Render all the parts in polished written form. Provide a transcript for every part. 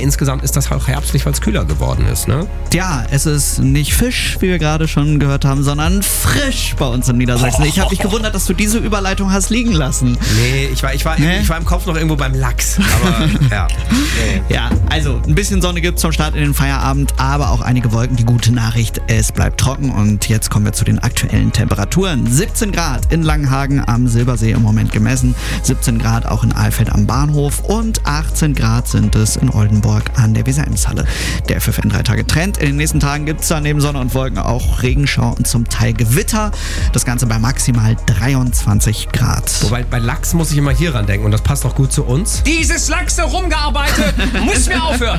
insgesamt ist das auch herbstlich, weil es kühler geworden ist, ne? Ja, es ist nicht Fisch, wie wir gerade schon gehört haben, sondern frisch bei uns in Niedersachsen. Ich habe mich gewundert, dass du diese Überleitung hast liegen lassen. Nee, ich war im Kopf noch irgendwo beim Lachs. Aber ja. Nee. Ja, also ein bisschen Sonne gibt es zum Start in den Feierabend, aber auch einige Wolken. Die gute Nachricht, es bleibt trocken. Und jetzt kommen wir zu den aktuellen Temperaturen. 17 Grad in Langenhagen am Silbersee im Moment gemessen, 17 Grad auch in Alfeld am Bahnhof und 18 Grad sind es in Oldenburg an der Weser-Ems-Halle. Der FFN 3-Tage-Trend. In den nächsten Tagen gibt es dann neben Sonne und Wolken auch Regenschauer und zum Teil Gewitter. Das Ganze bei maximal 23 Grad. Wobei bei Lachs muss ich immer hier ran denken und das passt auch gut zu uns. Dieses Lachs rumgearbeitet, muss mir aufhören.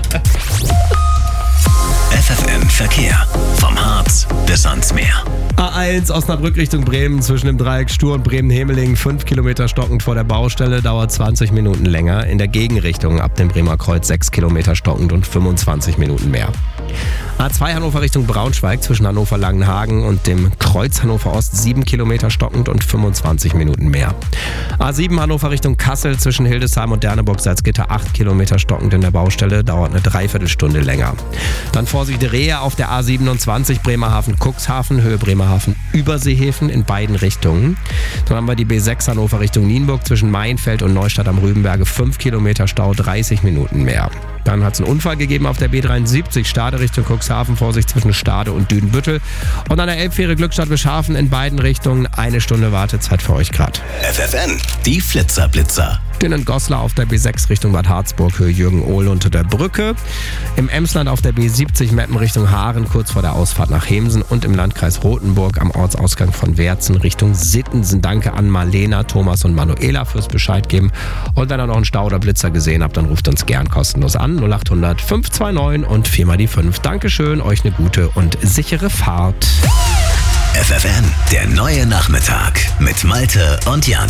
FFN Verkehr. Vom Harz bis ans Meer. A1 Osnabrück Richtung Bremen zwischen dem Dreieck Stur und Bremen-Hemeling 5 Kilometer stockend vor der Baustelle, dauert 20 Minuten länger. In der Gegenrichtung ab dem Bremer Kreuz 6 Kilometer stockend und 25 Minuten mehr. A2 Hannover Richtung Braunschweig zwischen Hannover-Langenhagen und dem Kreuz Hannover Ost 7 Kilometer stockend und 25 Minuten mehr. A7 Hannover Richtung Kassel zwischen Hildesheim und Derneburg-Salzgitter 8 Kilometer stockend in der Baustelle, dauert eine Dreiviertelstunde länger. Dann Vorsicht Rehe auf der A27 Bremerhaven-Cuxhaven, Höhe Bremerhaven-Überseehäfen in beiden Richtungen. Dann haben wir die B6 Hannover Richtung Nienburg zwischen Mainfeld und Neustadt am Rübenberge 5 Kilometer Stau, 30 Minuten mehr. Dann hat es einen Unfall gegeben auf der B73 Stade Richtung Cuxhaven, Vorsicht zwischen Stade und Düdenbüttel. Und an der Elbfähre Glückstadt-Bischhafen in beiden Richtungen 1 Stunde Wartezeit für euch gerade. FFN, die Flitzer-Blitzer. In Goslar auf der B6 Richtung Bad Harzburg, Höhe Jürgen-Ohl unter der Brücke. Im Emsland auf der B70 Meppen Richtung Haaren, kurz vor der Ausfahrt nach Hemsen. Und im Landkreis Rothenburg am Ortsausgang von Werzen Richtung Sittensen. Danke an Marlena, Thomas und Manuela fürs Bescheid geben. Und wenn ihr noch einen Stau oder Blitzer gesehen habt, dann ruft uns gern kostenlos an. 0800 529 und 4 die 5. Dankeschön, euch eine gute und sichere Fahrt. FFN, der neue Nachmittag mit Malte und Jan.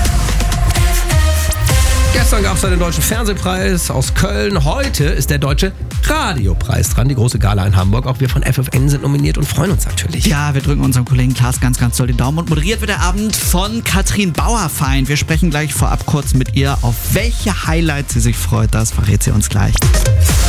Gestern gab es den Deutschen Fernsehpreis aus Köln. Heute ist der Deutsche Radiopreis dran. Die große Gala in Hamburg. Auch wir von FFN sind nominiert und freuen uns natürlich. Ja, wir drücken unserem Kollegen Klaas ganz, ganz doll die Daumen. Und moderiert wird der Abend von Katrin Bauerfeind. Wir sprechen gleich vorab kurz mit ihr. Auf welche Highlights sie sich freut, das verrät sie uns gleich.